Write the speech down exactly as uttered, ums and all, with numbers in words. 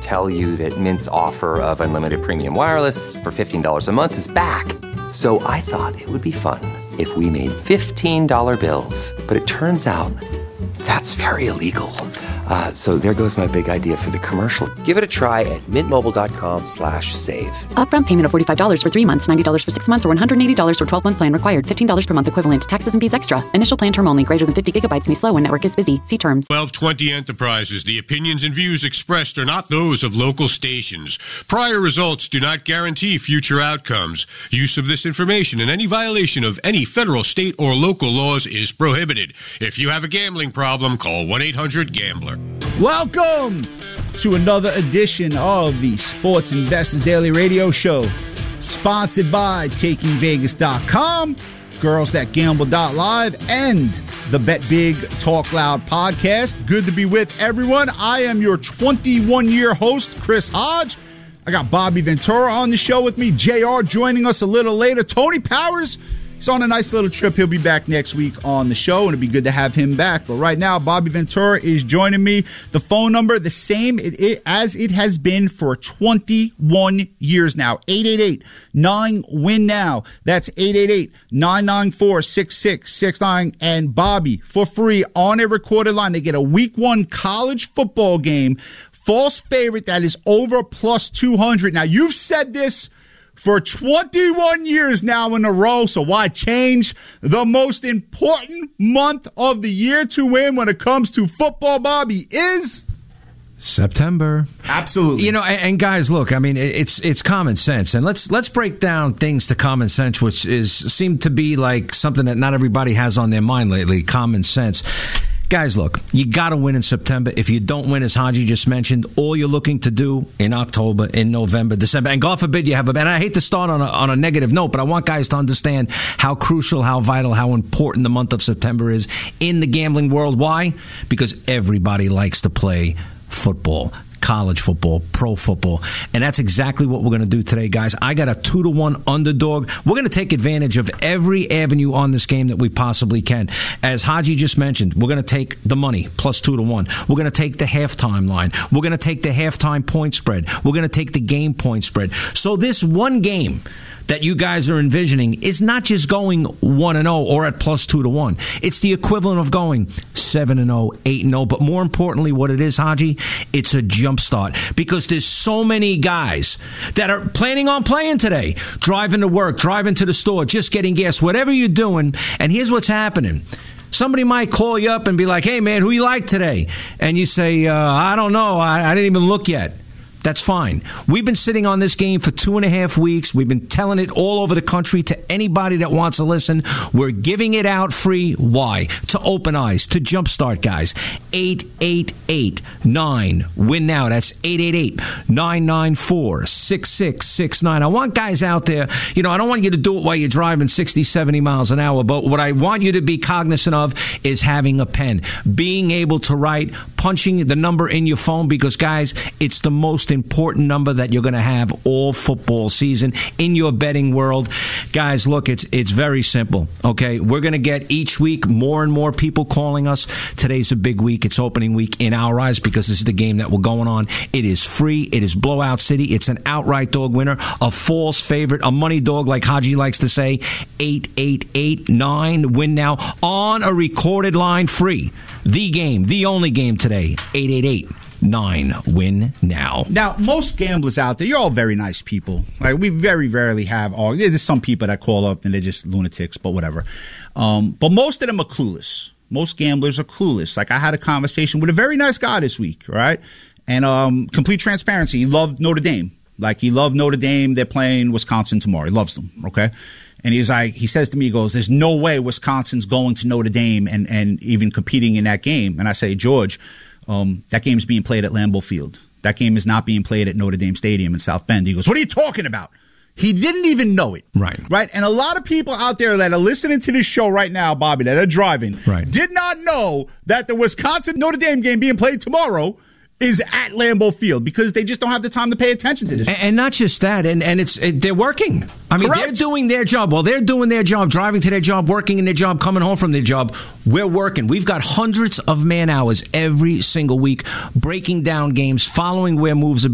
tell you that Mint's offer of unlimited premium wireless for fifteen dollars a month is back. So I thought it would be fun if we made fifteen dollar bills. But it turns out that's very illegal. Uh, so there goes my big idea for the commercial. Give it a try at mintmobile.com slash save. Upfront payment of forty-five dollars for three months, ninety dollars for six months, or one hundred eighty dollars for twelve-month plan required. fifteen dollars per month equivalent. Taxes and fees extra. Initial plan term only. Greater than fifty gigabytes may slow when network is busy. See terms. twelve twenty Enterprises. The opinions and views expressed are not those of local stations. Prior results do not guarantee future outcomes. Use of this information and any violation of any federal, state, or local laws is prohibited. If you have a gambling problem, call one eight hundred gambler. Welcome to another edition of the Sports Investors Daily Radio Show, sponsored by Taking Vegas dot com, Girls That Gamble dot live, and the Bet Big Talk Loud podcast. Good to be with everyone. I am your twenty-one-year host, Chris Hodge. I got Bobby Ventura on the show with me. J R joining us a little later. Tony Powers, he's on a nice little trip. He'll be back next week on the show, and it'd be good to have him back. But right now, Bobby Ventura is joining me. The phone number, the same it, it, as it has been for twenty-one years now. eight eight eight nine win now. That's eight eight eight nine nine four six six six nine. And Bobby, for free, on a recorded line, they get a week one college football game. False favorite that is over plus two hundred. Now, you've said this for twenty-one years now in a row, so why change? The most important month of the year to win when it comes to football, Bobby, is September. Absolutely. You know, and, and guys, look, I mean, it's it's common sense, and let's let's break down things to common sense, which is seem to be like something that not everybody has on their mind lately. Common sense. Guys, look, you got to win in September. If you don't win, as Haji just mentioned, all you're looking to do in October, in November, December, and God forbid you have a, and I hate to start on a, on a negative note, but I want guys to understand how crucial, how vital, how important the month of September is in the gambling world. Why? Because everybody likes to play football. College football, pro football. And that's exactly what we're going to do today, guys. I got a two to one underdog. We're going to take advantage of every avenue on this game that we possibly can. As Haji just mentioned, we're going to take the money plus two to one. We're going to take the halftime line. We're going to take the halftime point spread. We're going to take the game point spread. So this one game that you guys are envisioning is not just going one and oh or at plus two to one. It's the equivalent of going seven and oh, eight and oh. But more importantly, what it is, Haji, it's a jump start, because there's so many guys that are planning on playing today, driving to work, driving to the store, just getting gas, whatever you're doing. And here's what's happening. Somebody might call you up and be like, hey, man, who you like today? And you say, uh, I don't know. I, I didn't even look yet. That's fine. We've been sitting on this game for two and a half weeks. We've been telling it all over the country to anybody that wants to listen. We're giving it out free. Why? To open eyes, to jumpstart guys. eight eight eight nine win now. That's eight eight eight nine nine four six six six nine. I want guys out there, you know, I don't want you to do it while you're driving sixty, seventy miles an hour, but what I want you to be cognizant of is having a pen, being able to write, punching the number in your phone, because, guys, it's the most important number that you're going to have all football season in your betting world. Guys, look, it's it's very simple, okay? We're going to get each week more and more people calling us. Today's a big week. It's opening week in our eyes because this is the game that we're going on. It is free. It is Blowout City. It's an outright dog winner, a false favorite, a money dog like Haji likes to say. eight eight eight nine win now on a recorded line, free. The game, the only game today, eight eight eight nine win now. Now, most gamblers out there, you're all very nice people. Like, we very rarely have all. There's some people that call up and they're just lunatics, but whatever. Um, but most of them are clueless. Most gamblers are clueless. Like, I had a conversation with a very nice guy this week, right? And um, complete transparency, he loved Notre Dame. Like, he loved Notre Dame. They're playing Wisconsin tomorrow. He loves them, okay? And he's like, he says to me, he goes, there's no way Wisconsin's going to Notre Dame and, and even competing in that game. And I say, George, Um, that game's being played at Lambeau Field. That game is not being played at Notre Dame Stadium in South Bend. He goes, what are you talking about? He didn't even know it. Right. Right? And a lot of people out there that are listening to this show right now, Bobby, that are driving, right, did not know that the Wisconsin-Notre Dame game being played tomorrow is at Lambeau Field, because they just don't have the time to pay attention to this. And, and not just that, and, and it's it, they're working. I mean, Correct. They're doing their job. Well, they're doing their job, driving to their job, working in their job, coming home from their job. We're working. We've got hundreds of man hours every single week, breaking down games, following where moves are